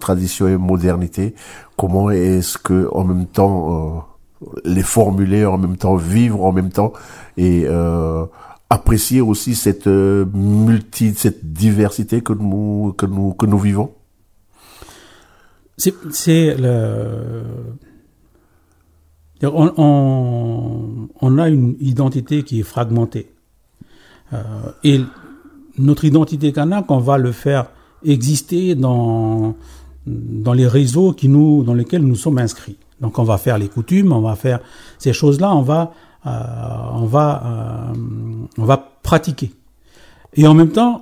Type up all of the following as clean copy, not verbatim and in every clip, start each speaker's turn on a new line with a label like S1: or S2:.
S1: tradition et modernité, comment est-ce que en même temps les formuler, en même temps vivre, en même temps et apprécier aussi cette cette diversité que nous vivons.
S2: On a une identité qui est fragmentée. Et notre identité kanak, on va le faire exister dans les réseaux dans lesquels nous sommes inscrits. Donc on va faire les coutumes, on va faire ces choses-là, on va pratiquer. Et en même temps,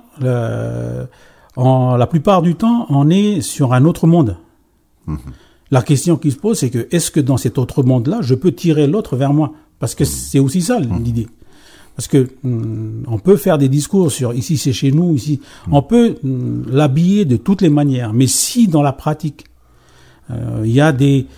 S2: la plupart du temps, on est sur un autre monde. Mmh. La question qui se pose, c'est que est-ce que dans cet autre monde-là, je peux tirer l'autre vers moi? Parce que c'est aussi ça l'idée. Parce que on peut faire des discours sur ici c'est chez nous, ici on peut l'habiller de toutes les manières. Mais si dans la pratique il y a des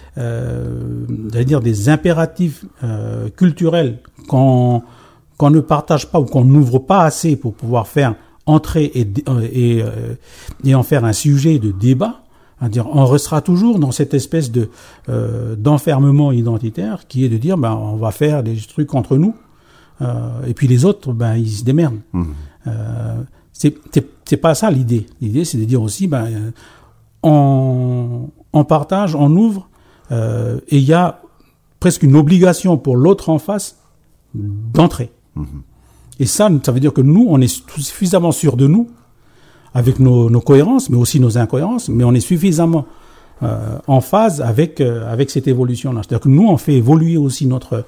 S2: impératifs culturels qu'on ne partage pas ou qu'on n'ouvre pas assez pour pouvoir faire entrer et en faire un sujet de débat, c'est-à-dire on restera toujours dans cette espèce d'enfermement identitaire qui est de dire on va faire des trucs entre nous et puis les autres ils se démerdent. C'est pas ça l'idée. L'idée c'est de dire aussi on partage, on ouvre et il y a presque une obligation pour l'autre en face d'entrer. Et ça veut dire que nous on est suffisamment sûrs de nous avec nos cohérences, mais aussi nos incohérences, mais on est suffisamment en phase avec cette évolution-là. C'est-à-dire que nous, on fait évoluer aussi notre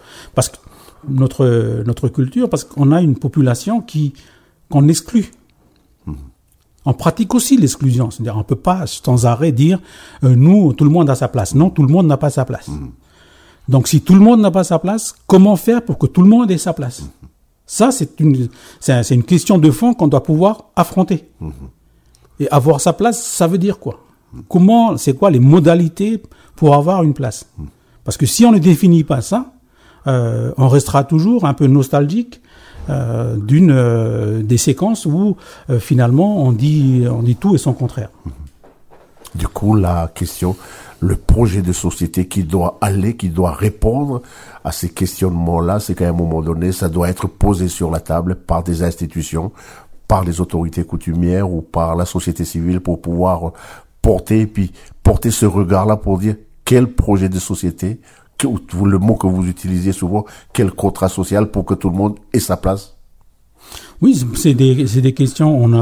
S2: culture, parce qu'on a une population qu'on exclut. On pratique aussi l'exclusion. C'est-à-dire on peut pas sans arrêt dire nous, tout le monde a sa place. Non, tout le monde n'a pas sa place. Donc si tout le monde n'a pas sa place, comment faire pour que tout le monde ait sa place? Ça, c'est une question de fond qu'on doit pouvoir affronter. Et avoir sa place, ça veut dire quoi? C'est quoi les modalités pour avoir une place? Parce que si on ne définit pas ça, on restera toujours un peu nostalgique des séquences où finalement on dit tout et son contraire.
S1: Du coup, la question, le projet de société qui doit répondre à ces questionnements-là, c'est qu'à un moment donné, ça doit être posé sur la table par des institutions, par les autorités coutumières ou par la société civile pour pouvoir porter ce regard-là pour dire quel projet de société, le mot que vous utilisez souvent, quel contrat social pour que tout le monde ait sa place.
S2: Oui, c'est des questions.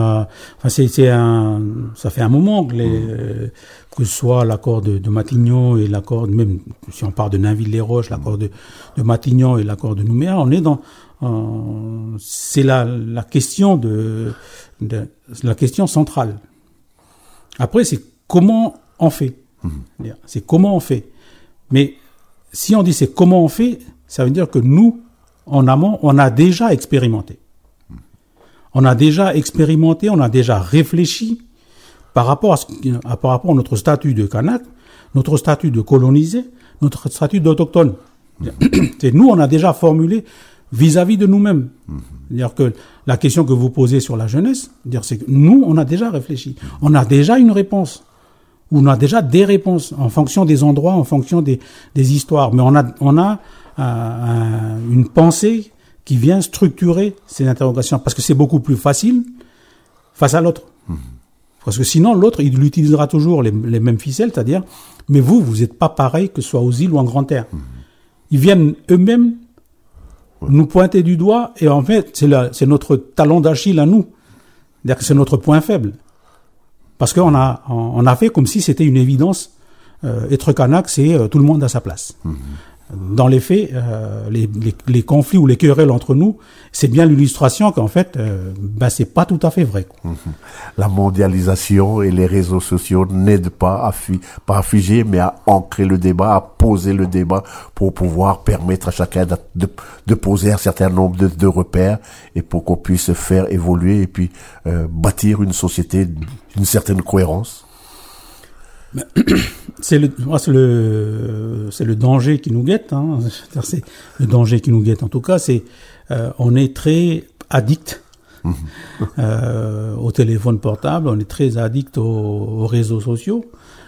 S2: Ça fait un moment que ce soit l'accord de Matignon et l'accord, même si on parle de Nainville-les-Roches, l'accord de Matignon et l'accord de Nouméa, on est c'est la question la question centrale. Après, c'est comment on fait. C'est comment on fait. Mais si on dit c'est comment on fait, ça veut dire que nous, en amont, on a déjà expérimenté. On a déjà expérimenté, on a déjà réfléchi par rapport à notre statut de Kanak, notre statut de colonisé, notre statut d'autochtone. C'est nous, on a déjà formulé vis-à-vis de nous-mêmes. C'est-à-dire que la question que vous posez sur la jeunesse, c'est que nous, on a déjà réfléchi. On a déjà une réponse. Ou on a déjà des réponses en fonction des endroits, en fonction des histoires. Mais on a une pensée qui vient structurer ces interrogations. Parce que c'est beaucoup plus facile face à l'autre. Parce que sinon, l'autre, il utilisera toujours les mêmes ficelles, c'est-à-dire, mais vous n'êtes pas pareil que ce soit aux îles ou en Grande-Terre. Ils viennent eux-mêmes nous pointer du doigt, et en fait, c'est notre talon d'Achille à nous. C'est-à-dire que c'est notre point faible. Parce qu'on a fait comme si c'était une évidence. Être Kanak, c'est tout le monde à sa place. Dans les faits, les conflits ou les querelles entre nous, c'est bien l'illustration qu'en fait, c'est pas tout à fait vrai.
S1: La mondialisation et les réseaux sociaux n'aident pas à figer, mais à ancrer le débat, à poser le débat pour pouvoir permettre à chacun de poser un certain nombre de repères et pour qu'on puisse faire évoluer et puis bâtir une société d'une certaine cohérence.
S2: C'est le danger qui nous guette, hein. C'est le danger qui nous guette. En tout cas, on est très addict au téléphone portable, on est très addict aux réseaux sociaux.